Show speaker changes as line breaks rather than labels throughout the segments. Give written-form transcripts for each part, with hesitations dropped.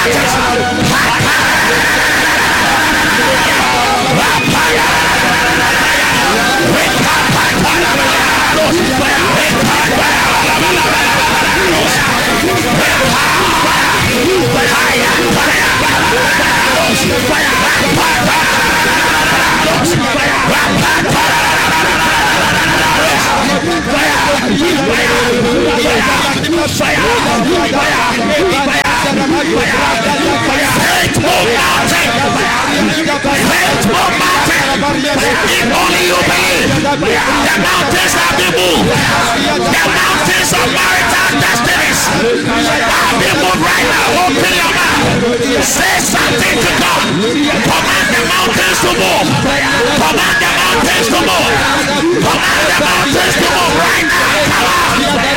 If only you believe, the mountains have been moved. The mountains of marital destinies have been moved right now. Open your mouth. Say something to God. Command the mountains to move. Command the mountains to move. Command the mountains to move right now. Come on.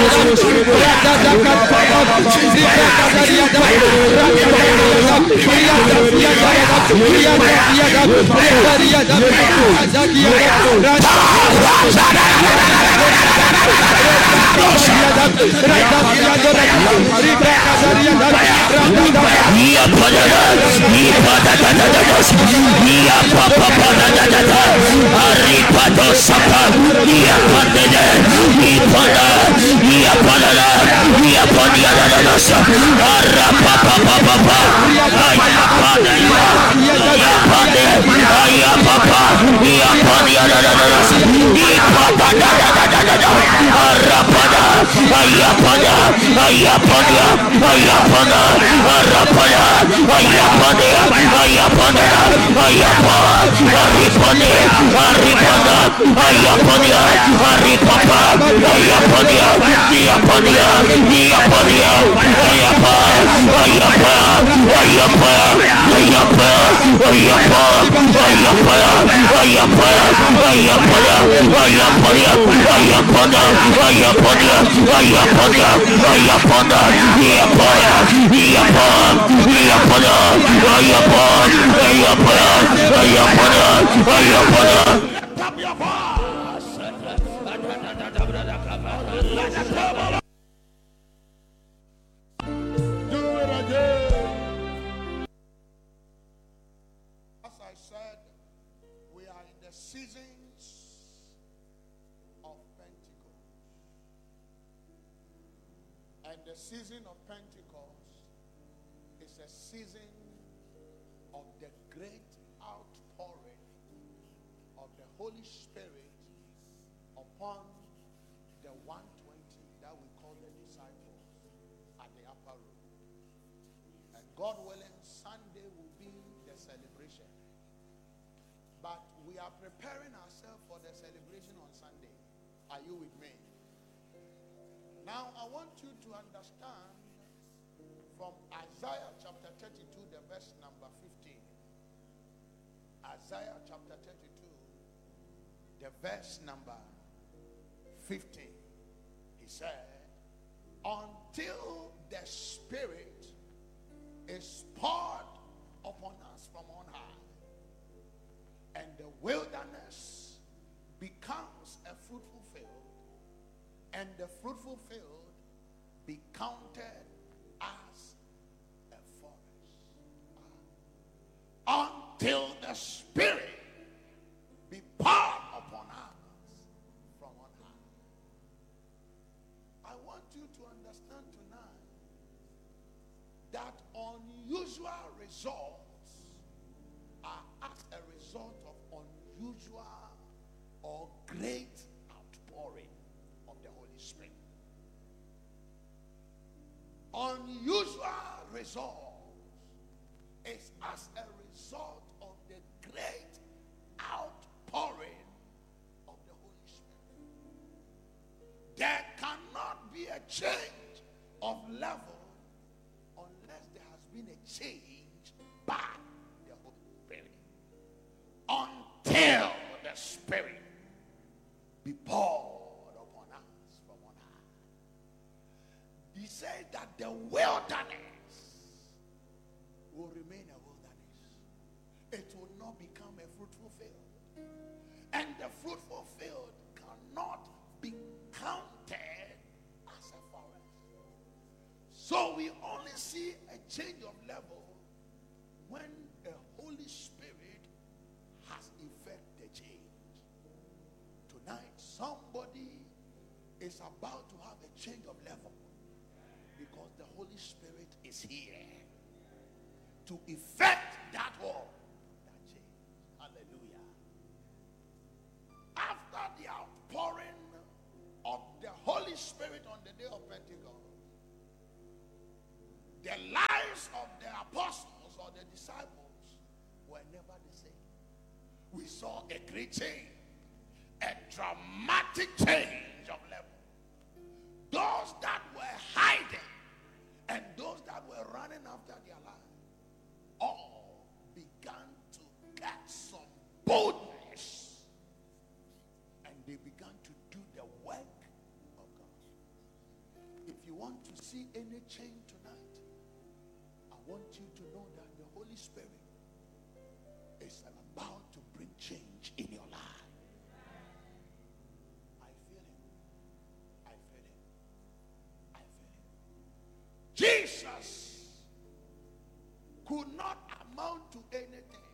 Season of Pentecost is a season of the great outpouring of the Holy Spirit upon the 120 that we call the disciples at the upper room. And God willing, Sunday will be the celebration. But we are preparing ourselves for the celebration on Sunday. Are you with me? Now, I want you to understand from Isaiah chapter 32, the verse number 15. Isaiah chapter 32, the verse number 15. He said, until the Spirit is poured upon us from on high, and the wilderness becomes a fruitful field, and the fruitful field be counted as a forest. Until the Spirit be poured upon us from on high. I want you to understand tonight that unusual results are as a result of unusual or great outpouring of the Holy Spirit. Unusual results is as a result of the great outpouring of the Holy Spirit. There cannot be a change of level unless there has been a change by the Holy Spirit. Until the Spirit be poured upon us from on high. He said that the wilderness will remain a wilderness. It will not become a fruitful field. And the fruitful field cannot be counted as a forest. So we only see a change of level when the Holy Spirit has effect the change. Tonight, somebody is about to have a change of level because the Holy Spirit is here to effect that war, that change. Hallelujah. After the outpouring of the Holy Spirit on the day of Pentecost, the lives of the apostles or the disciples were never the same. We saw a great change, a dramatic change of level. Those that were hiding and those that were running after their lives all began to get some boldness, and they began to do the work of God. If you want to see any change tonight, I want you to know that the Holy Spirit is about to bring change in your life. I feel it. I feel it. I feel it. Jesus could not amount to anything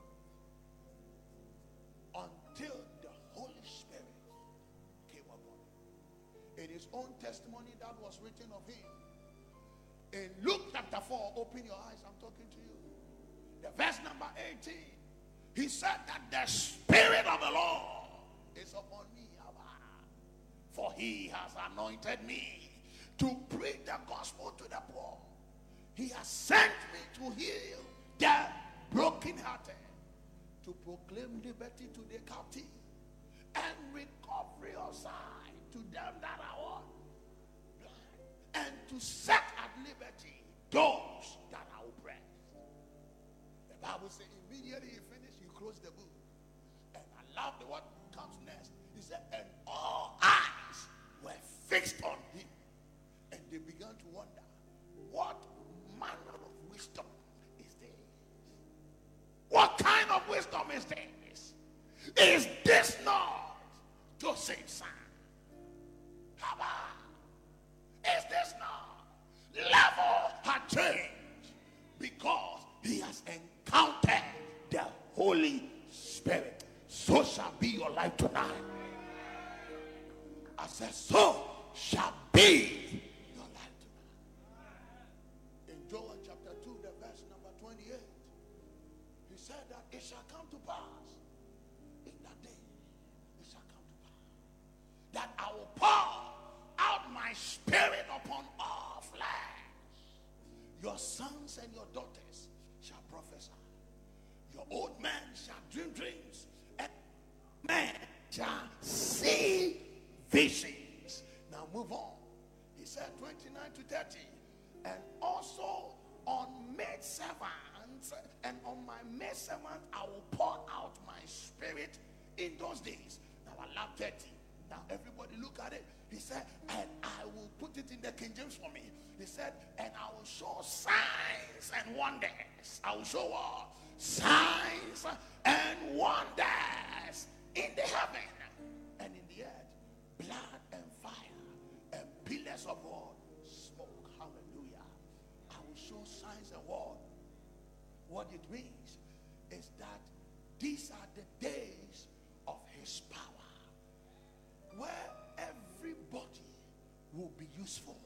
until the Holy Spirit came upon him. In his own testimony that was written of him, in Luke chapter 4, open your eyes, I'm talking to you. The verse number 18, he said that the Spirit of the Lord is upon me, for he has anointed me to preach the gospel to the poor. He has sent me to heal the brokenhearted, to proclaim liberty to the captive and recovery of sight to them that are what? Blind, and to set at liberty those that are oppressed. The Bible says immediately he finished, he closed the book. And I love what comes next. He said, and all eyes were fixed on him. And they began to wonder, what manner of wisdom is this? What kind of wisdom is this? Is this not Joseph's son? How about? Is this not? Level had changed because he has encountered the Holy Spirit. So shall be your life tonight. I said, so shall be your life tonight. In Joel chapter 2, the verse number 28, he said that it shall come to pass in that day, it shall come to pass, that I will pour out my spirit upon all flesh. Your sons and your daughters shall prophesy. Your old men shall dream dreams, and men shall see visions. Now move on. He said 29 to 30. And also on maid servants and on my maid servant I will pour out my spirit in those days. Now I love 30. Now everybody look at it. He said, and I will put it in the King James for me. He said, and I will show signs and wonders. I will show what? Signs and wonders in the heaven and in the earth, blood and fire and pillars of what? Smoke. Hallelujah. I will show signs and what? What it means is that these are the days of his power, where everybody will be useful.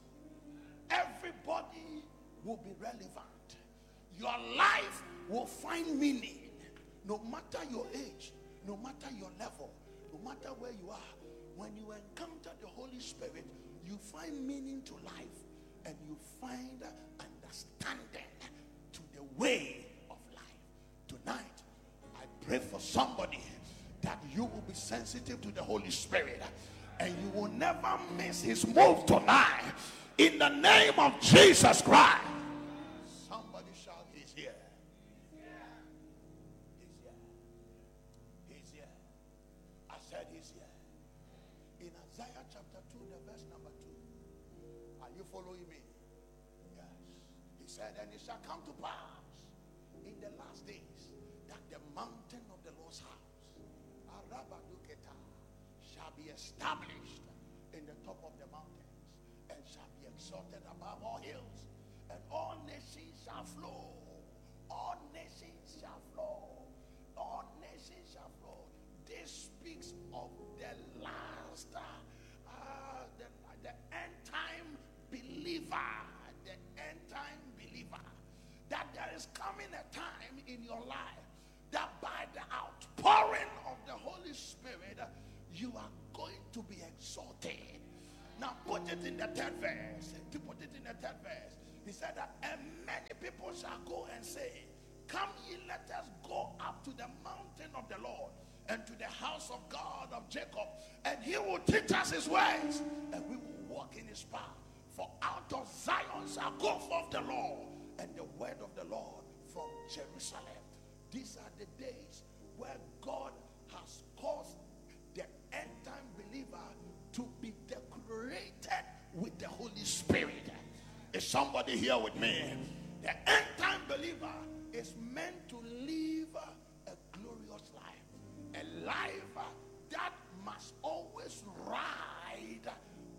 Everybody will be relevant. Your life will find meaning, no matter your age, no matter your level, no matter where you are. When you encounter the Holy Spirit, you find meaning to life, and you find understanding to the way of life. Tonight, I pray for somebody that you will be sensitive to the Holy Spirit, and you will never miss his move tonight. In the name of Jesus Christ. Somebody shout, he's here. He's here. He's here. I said he's here. In Isaiah chapter 2, the verse number 2. Are you following me? Yes. He said, and it shall come to pass in the last days that the mountain of the Lord's house, Arabaduketa, shall be established in the top of the mountains, and shall be exalted above all hills, the end time believer, that there is coming a time in your life that by the outpouring of the Holy Spirit, you are going to be exalted. Now put it in the third verse. Put it in the third verse. He said that, and many people shall go and say, come ye, let us go up to the mountain of the Lord, and to the house of God of Jacob, and he will teach us his ways, and we will walk in his path. For out of Zion shall go forth the law, and the word of the Lord from Jerusalem. These are the days where God has caused the end time believer to be decorated with the Holy Spirit. Is somebody here with me? The end time believer is meant to live a glorious life, a life that must always ride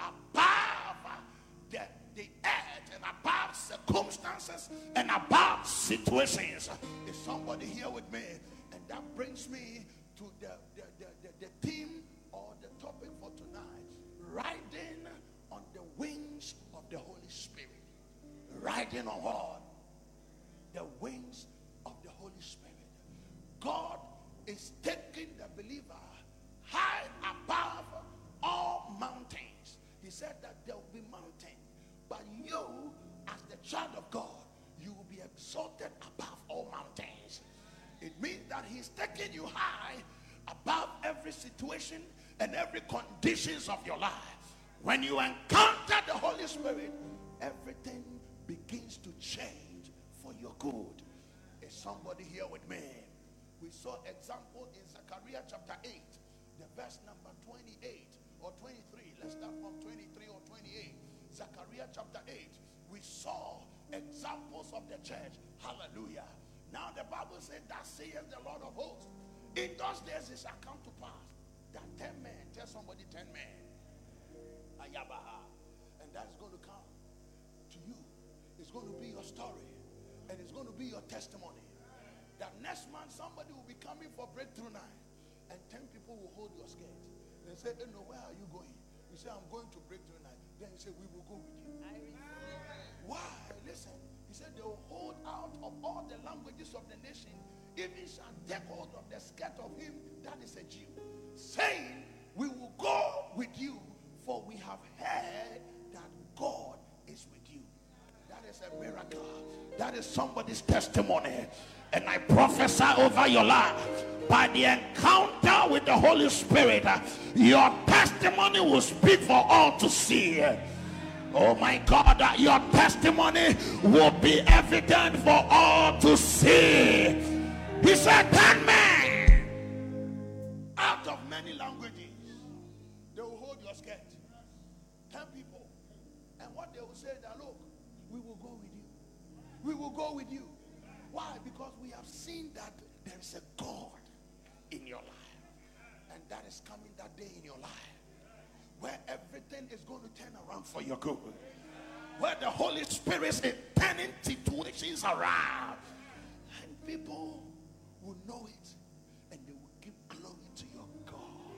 above the earth and above circumstances and above situations. Is somebody here with me? And that brings me to the theme or the topic for tonight: riding on the wings of the Holy Spirit. Riding on what? The wings of the Holy Spirit. God is taking the believer high above all mountains. He said that there will be mountains, but you, as the child of God, you will be exalted above all mountains. It means that he's taking you high above every situation and every conditions of your life. When you encounter the Holy Spirit, everything begins to change for your good. Is somebody here with me? We saw example in Zechariah chapter 8, the verse number 28 or 23. Let's start from 23 or 28. Zechariah chapter 8. We saw examples of the church. Hallelujah. Now the Bible said, that saith the Lord of hosts, in those days it shall come to pass that 10 men, tell somebody 10 men, Ayabaha, and that is going to come to you. It's going to be your story, and it's going to be your testimony. That next month somebody will be coming for breakthrough night, and 10 people will hold your skirt and say, hey, no, where are you going? You say, I'm going to breakthrough night. Then you say, we will go with you. Why? Listen, he said they will hold out of all the languages of the nation, even shall take hold of the skirt of him that is a Jew, saying, we will go with you, for we have heard that God is with you. That is a miracle. That is somebody's testimony. And I prophesy over your life, by the encounter with the Holy Spirit, your testimony will speak for all to see. Oh my God, your testimony will be evident for all to see. He said 10 men out of many languages, they will hold your skirt. 10 people. And what they will say that, look, we will go with you. We will go with you. Why? Because we have seen that there is a God in your life. And that is coming that day in your life, where everything is going to turn around for your good. Where the Holy Spirit is turning situations around. And people will know it, and they will give glory to your God.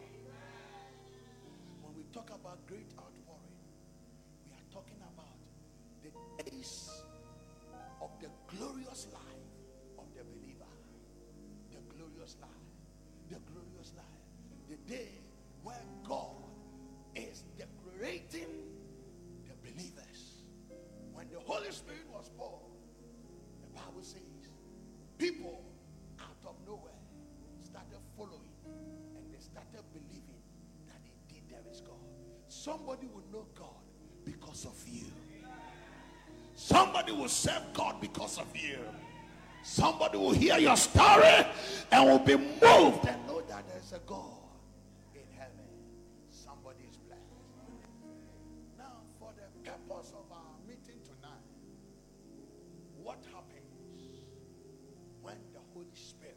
When we talk about great outpouring, we are talking about the days of the glorious life of the believer. The glorious life. The glorious life. The day where God is decorating the believers. When the Holy Spirit was poured, the Bible says people out of nowhere started following, and they started believing that indeed there is God. Somebody will know God because of you. Somebody will serve God because of you. Somebody will hear your story and will be moved and know that there's a God in heaven. Somebody is blessed. Now, for the purpose of our meeting tonight, what happens when the Holy Spirit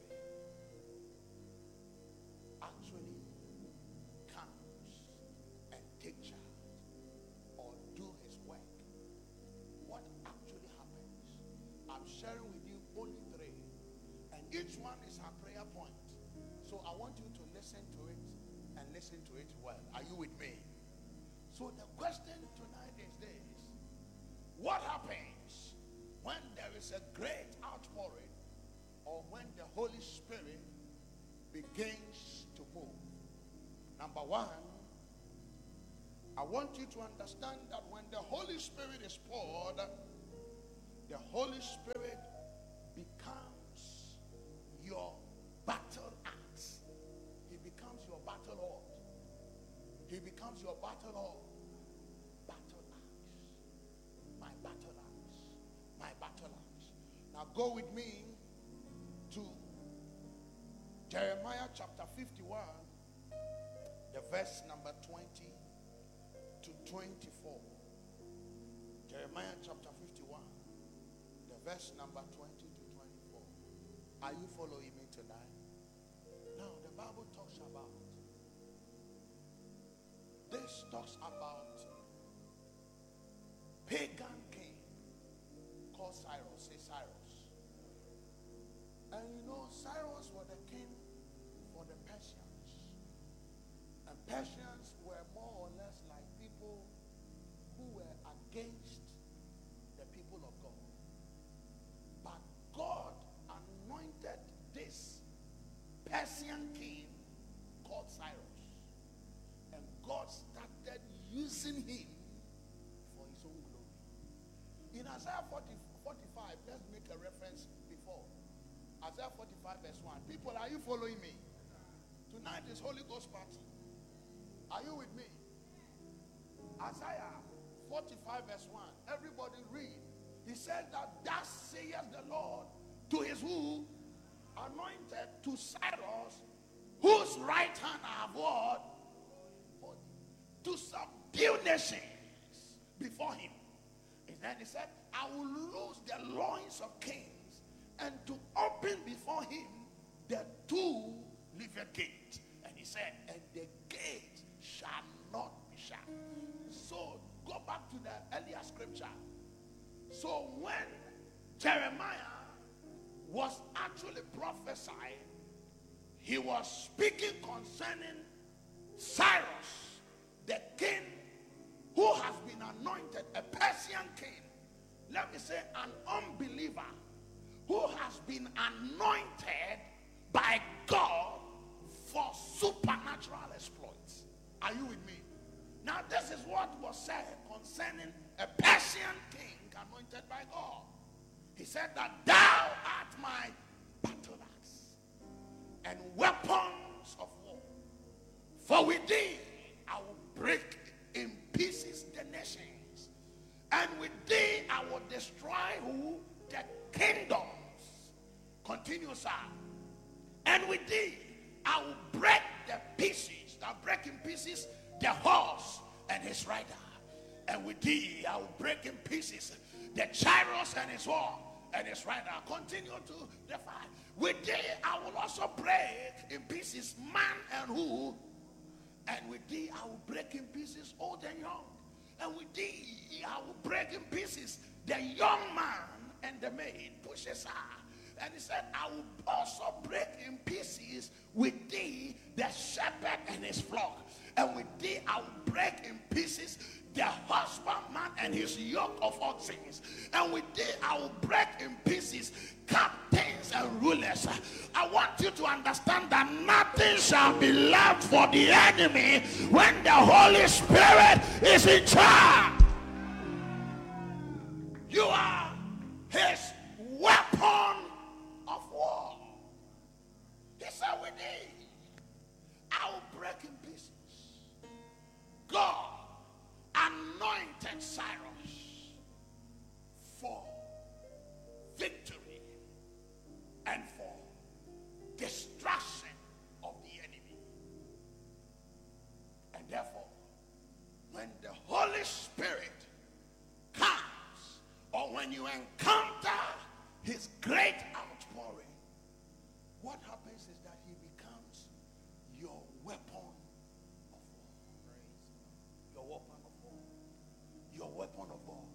actually comes and takes charge or do his work? What actually happens? I'm sharing with you only 3, and each one is a prayer point. So I want you to listen to it and listen to it well. Are you with me? So the question tonight is this: What happens when there is a great outpouring, or when the Holy Spirit begins to move? Number one, I want you to understand that when the Holy Spirit is poured, the Holy Spirit becomes your battle axe. He becomes your battle hawk. He becomes your battle hawk. Battle axe. My battle axe. My battle axe. Now go with me to Jeremiah chapter 51, the verse number 20 to 24. Jeremiah chapter 51, the verse number 20 to 24. Are you following me tonight? Now the Bible talks about pagan king called Cyrus. Say Cyrus. And you know, Cyrus was the king for the Persians. And Persians were more or less like people who were against the people of God. But God anointed this Persian king called Cyrus. And God started using him for his own glory. In Isaiah 45, let's make a reference before. Isaiah 45 verse 1. People, are you following me? Tonight is Holy Ghost party. Are you with me? Isaiah 45 verse 1. Everybody read. He said that thus saith the Lord to his who? Anointed, to Cyrus, whose right hand I have what? To subdue nations before him. And then he said, I will loose the loins of kings, and to open before him the two-leaved gate. And he said, and the gate shall not be shut. So go back to the earlier scripture. So when Jeremiah was actually prophesying, he was speaking concerning Cyrus, the king who has been anointed, a Persian king. Let me say, an unbeliever who has been anointed by God for supernatural exploits. Are you with me? Now this is what was said concerning a Persian king anointed by God. He said that thou art my battle axe and weapons of war. For with thee I will break in pieces the nations, and with thee I will destroy who? The kingdoms. Continue, sir. And with thee I will break the pieces. I'll break in pieces the horse and his rider. And with thee I will break in pieces the chariot and his horse and his rider. Continue to defy. With thee I will also break in pieces man and who. And with thee I will break in pieces old and young. And with thee I will break in pieces the young man and the maid. Pushes her. And he said, I will also break in pieces with thee the shepherd and his flock. And with thee I will break in pieces the husbandman and his yoke of oxen. And with thee I will break in pieces captains and rulers. I want you to understand that nothing shall be left for the enemy when the Holy Spirit is in charge. You are his weapon of war. He said, with thee I will break in pieces. God anointed Cyrus for victory and for destruction of the enemy. And therefore, when the Holy Spirit comes, or when you encounter his great outpouring, what happens is that he becomes your weapon of war. Your weapon of war. Your weapon of war.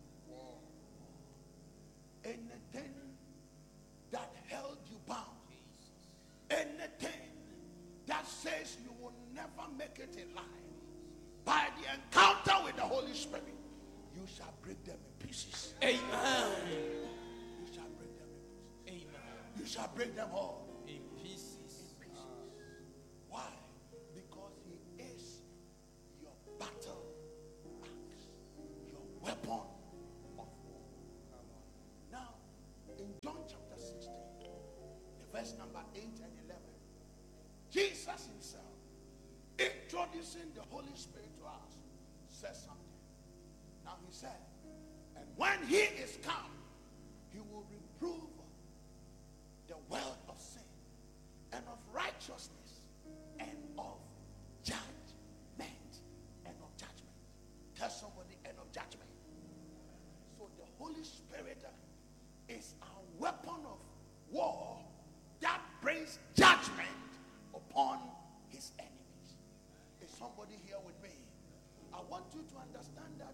Anything that held you bound, anything that says you will never make it in life, by the encounter with the Holy Spirit, you shall break them in pieces.
Amen.
You shall break them in pieces.
Amen.
You shall break them all
In pieces.
in pieces. Why? Because he is your battle axe, your weapon of war. Now, in John chapter 16, the verse number 8 and 11, Jesus himself, introducing the Holy Spirit to us, says something. Now he said, and when he is come, he will reprove the world of sin and of righteousness and of judgment and of judgment. Tell somebody, and of judgment. So the Holy Spirit is our weapon of war that brings judgment upon his enemies. Is somebody here with me? I want you to understand that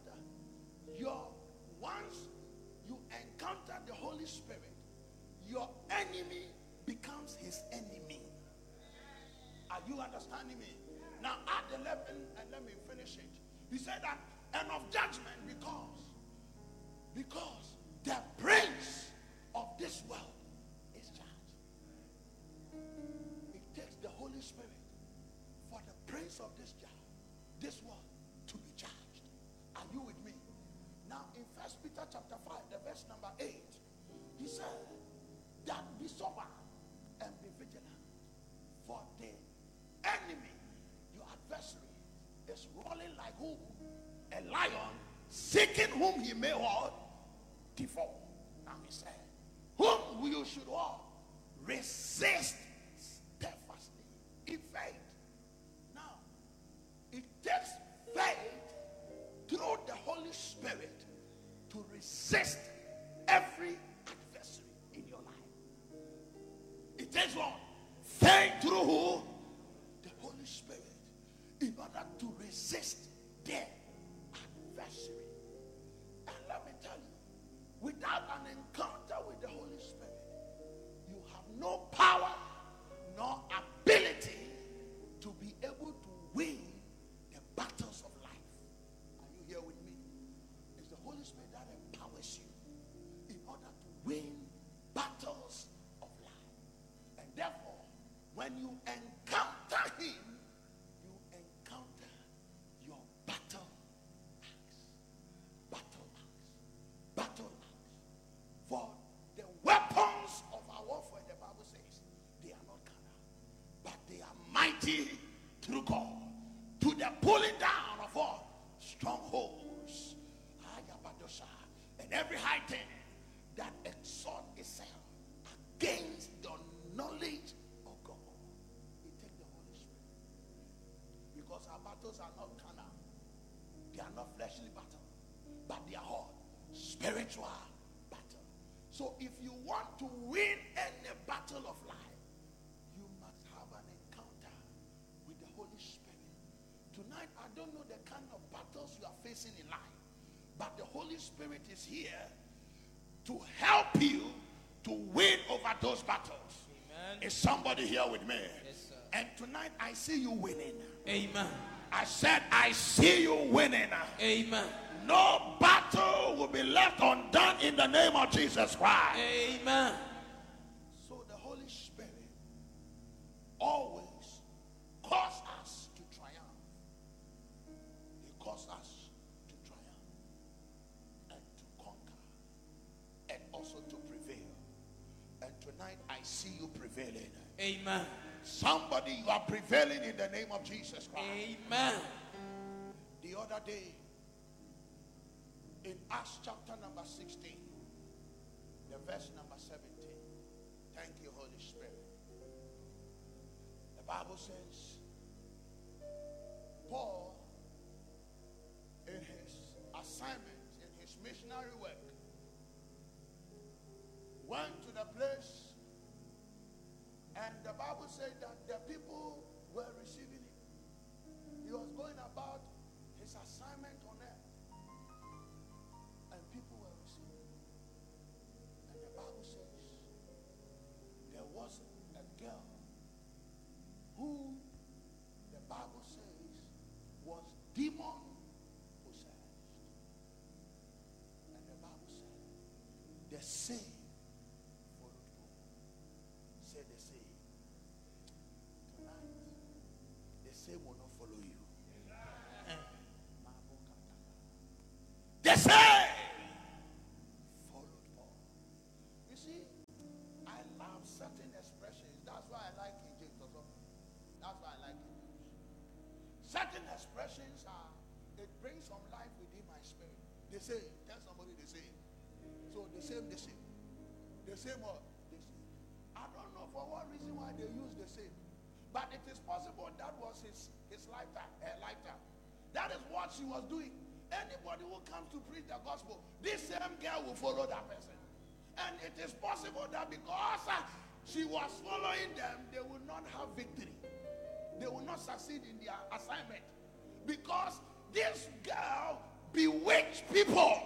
once you encounter the Holy Spirit, your enemy becomes his enemy. Are you understanding me? Now add 11 and let me finish it. He said that, and of judgment, because the prince of this world is judged. It takes the Holy Spirit for the prince of this world to be judged. Are you with me? Now in 1 Peter chapter 5, the verse number 8, he said that be sober and be vigilant, for the enemy, your adversary, is rolling like who? A lion, seeking whom he may what? Devour. Now he said, whom you should what? Resist steadfastly in faith. Now, it takes faith through the Holy Spirit to resist every adversary in your life. It takes what? Faith through who? The Holy Spirit, in order to resist their adversary. And let me tell you, without an encounter with the Holy Spirit, you have no power nor ability to be able to win the battles of life. Are you here with me? It's the Holy Spirit that empowers you in order to win battles of life. And therefore, when you encounter him, you encounter your battle axe. Battle axe. Battle axe. For the weapons of our warfare, the Bible says, they are not carnal, but they are mighty through God to the pulling down of all strongholds. And every high thing that exalts itself against the knowledge of God. We take the Holy Spirit. Because our battles are not carnal. They are not fleshly battles, but they are all spiritual battle. So if you want to win any battle of life, you must have an encounter with the Holy Spirit. Tonight, I don't know the kind of battles you are facing in life, but the Holy Spirit is here to help you to win over those battles. Amen. Is somebody here with me?
Yes, sir.
And tonight I see you winning.
Amen.
I said I see you winning.
Amen.
No battle will be left undone in the name of Jesus Christ.
Amen.
So the Holy Spirit always calls us to triumph. He calls us to triumph and to conquer and also to prevail. And tonight I see you prevailing.
Amen.
Somebody, you are prevailing in the name of Jesus Christ.
Amen.
The other day, in Acts chapter number 16, the verse number 17. Thank you, Holy Spirit. The Bible says, Paul, in his assignment, in his missionary work, went to the place, and the Bible said that the people were receiving him. He was going about his assignment on earth, and people were receiving him. And the Bible says there was a girl who the Bible says was demon possessed. Certain expressions are, it brings some life within my spirit. They say, tell somebody the same. So the same. The same what? The same. I don't know for what reason why they use the same. But it is possible that was his lifetime, her lifetime. That is what she was doing. Anybody who comes to preach the gospel, this same girl will follow that person. And it is possible that because she was following them, they will not have victory. They will not succeed in their assignment. Because this girl bewitched people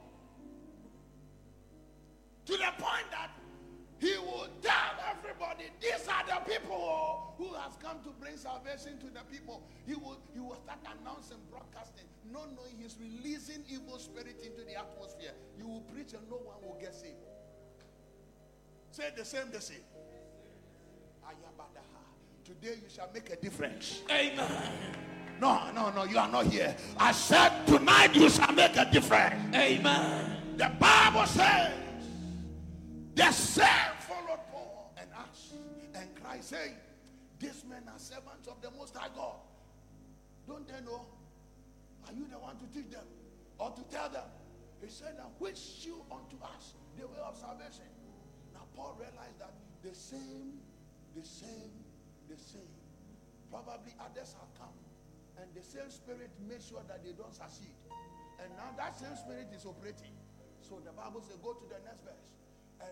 to the point that he will tell everybody, these are the people who has come to bring salvation to the people. He will start announcing, broadcasting, not knowing he's releasing evil spirit into the atmosphere. You will preach and no one will get saved. Say the same. Today you shall make a difference.
Amen.
No, you are not here. I said tonight you shall make a difference.
Amen.
The Bible says, the same followed Paul and us, and Christ saying, these men are servants of the Most High God. Don't they know? Are you the one to teach them or to tell them? He said, which shew unto us the way of salvation. Now Paul realized that the same. Probably others have come, and the same spirit made sure that they don't succeed. And now that same spirit is operating. So the Bible says, go to the next verse. And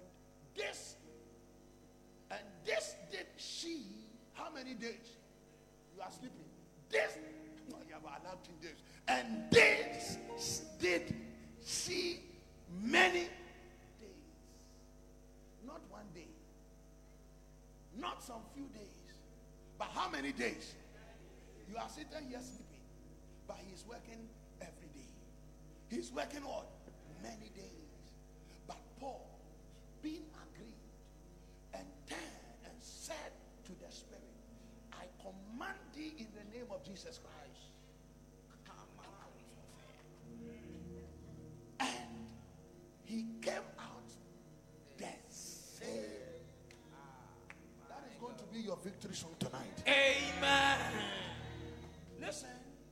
this did she, how many days? You are sleeping. You have allowed 10 days. And this did she many days. Not one day. Not some few days. But how many days? You are sitting here sleeping. But he's working every day. He's working what? Many days. But Paul, being agreed, and turned and said to the spirit, I command thee in the name of Jesus Christ, come out of her. And he came out the same. That is going to be your victory song tonight.
Amen.
Listen,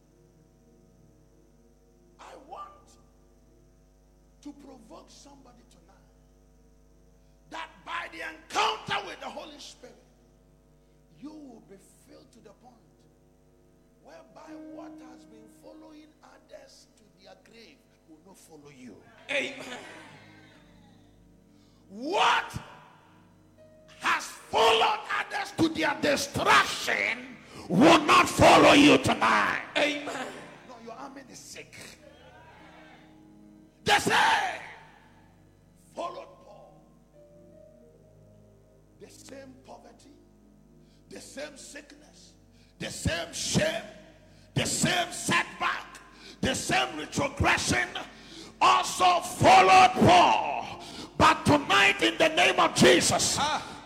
I want to provoke somebody tonight that by the encounter with the Holy Spirit, you will be filled to the point whereby what has been following others to their grave will not follow you.
Amen.
What has followed others to their destruction will not follow you tonight.
Amen.
No, your amen is sick. They say, followed Paul. The same poverty, the same sickness, the same shame, the same setback, the same retrogression also followed Paul. But tonight, in the name of Jesus,